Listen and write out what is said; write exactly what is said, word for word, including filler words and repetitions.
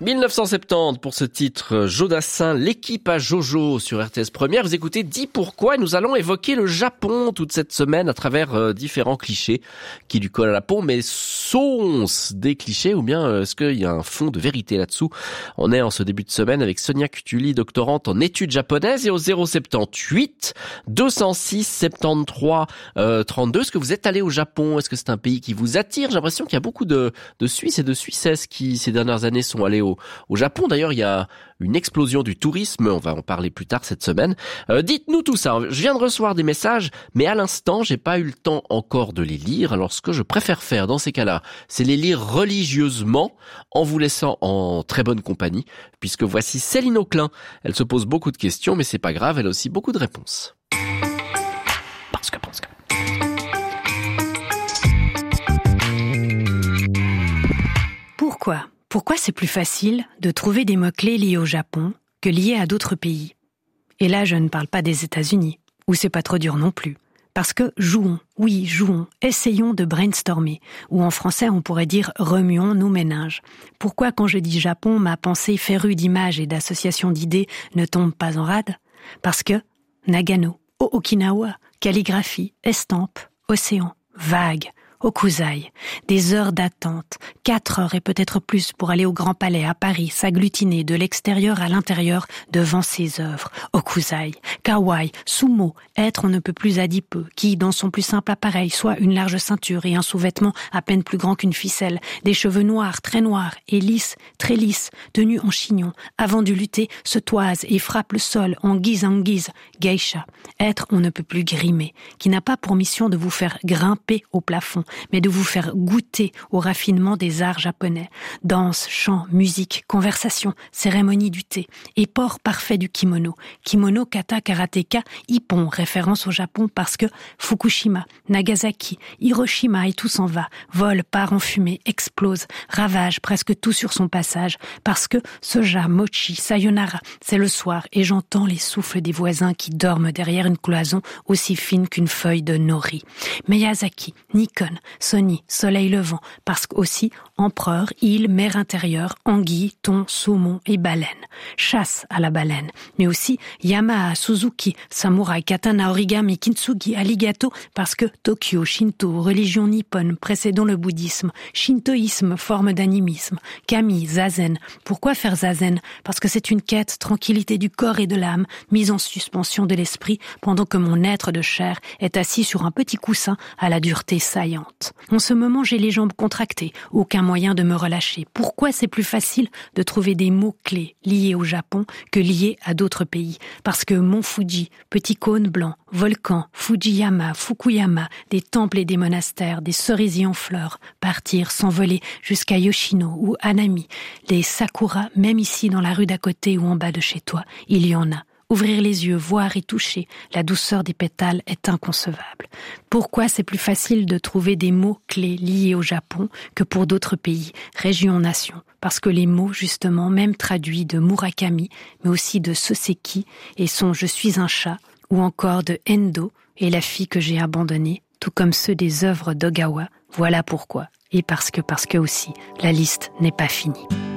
dix-neuf cent soixante-dix pour ce titre, Jodassin, l'équipe à Jojo sur R T S Première. Vous écoutez Dis pourquoi, nous allons évoquer le Japon toute cette semaine à travers euh, différents clichés qui lui collent à la peau, mais sont-ce des clichés ou bien est-ce qu'il y a un fond de vérité là-dessous? On est en ce début de semaine avec Sonia Cutuli, doctorante en études japonaises, et au zéro soixante-dix-huit deux cent six soixante-treize euh, trente-deux. Est-ce que vous êtes allé au Japon? Est-ce que c'est un pays qui vous attire? J'ai l'impression qu'il y a beaucoup de, de Suisses et de Suissesses qui ces dernières années sont allés au Au Japon. D'ailleurs, il y a une explosion du tourisme. On va en parler plus tard cette semaine. Euh, dites-nous tout ça. Je viens de recevoir des messages, mais à l'instant, j'ai pas eu le temps encore de les lire. Alors, ce que je préfère faire dans ces cas-là, c'est les lire religieusement, en vous laissant en très bonne compagnie, puisque voici Céline Auclin. Elle se pose beaucoup de questions, mais c'est pas grave. Elle a aussi beaucoup de réponses. Parce que, parce que. Pourquoi ? Pourquoi c'est plus facile de trouver des mots-clés liés au Japon que liés à d'autres pays? Et là, je ne parle pas des États-Unis, où c'est pas trop dur non plus. Parce que jouons, oui, jouons, essayons de brainstormer, ou en français on pourrait dire remuons nos méninges. Pourquoi quand je dis Japon, ma pensée férue d'images et d'associations d'idées ne tombe pas en rade? Parce que Nagano, Okinawa, calligraphie, estampe, océan, vague, Okuzai, des heures d'attente, quatre heures et peut-être plus pour aller au Grand Palais à Paris, s'agglutiner de l'extérieur à l'intérieur devant ses œuvres. Okuzai, kawaii, sumo, être on ne peut plus adipeux, qui, dans son plus simple appareil, soit une large ceinture et un sous-vêtement à peine plus grand qu'une ficelle, des cheveux noirs, très noirs, et lisses, très lisses, tenus en chignon, avant de lutter, se toise et frappe le sol en guise en guise, geisha, être on ne peut plus grimé, qui n'a pas pour mission de vous faire grimper au plafond, mais de vous faire goûter au raffinement des arts japonais. Danse, chant, musique, conversation, cérémonie du thé, et port parfait du kimono. Kimono, kata, karateka, ippon, référence au Japon parce que Fukushima, Nagasaki, Hiroshima et tout s'en va, vole, part en fumée, explose, ravage presque tout sur son passage, parce que soja, mochi, sayonara, c'est le soir et j'entends les souffles des voisins qui dorment derrière une cloison aussi fine qu'une feuille de nori. Miyazaki, Nikon, Sony, soleil levant, parce qu'aussi empereur, île, mer intérieure, anguille, thon, saumon et baleine. Chasse à la baleine, mais aussi Yamaha, Suzuki, samouraï, katana, origami, kintsugi, alligato, parce que Tokyo, Shinto, religion nippone précédant le bouddhisme, shintoïsme, forme d'animisme, kami, zazen. Pourquoi faire zazen? Parce que c'est une quête, tranquillité du corps et de l'âme, mise en suspension de l'esprit, pendant que mon être de chair est assis sur un petit coussin à la dureté saillante. En ce moment, j'ai les jambes contractées, aucun moyen de me relâcher. Pourquoi c'est plus facile de trouver des mots-clés liés au Japon que liés à d'autres pays? Parce que Mont Fuji, petit cône blanc, volcan, Fujiyama, Fukuyama, des temples et des monastères, des cerisiers en fleurs, partir, s'envoler jusqu'à Yoshino ou Hanami, les sakura, même ici dans la rue d'à côté ou en bas de chez toi, il y en a. Ouvrir les yeux, voir et toucher, la douceur des pétales est inconcevable. Pourquoi c'est plus facile de trouver des mots-clés liés au Japon que pour d'autres pays, régions, nations? Parce que les mots, justement, même traduits de Murakami, mais aussi de Soseki, et sont « Je suis un chat » ou encore de Endo et la fille que j'ai abandonnée, tout comme ceux des œuvres d'Ogawa. Voilà pourquoi. Et parce que, parce que aussi, la liste n'est pas finie.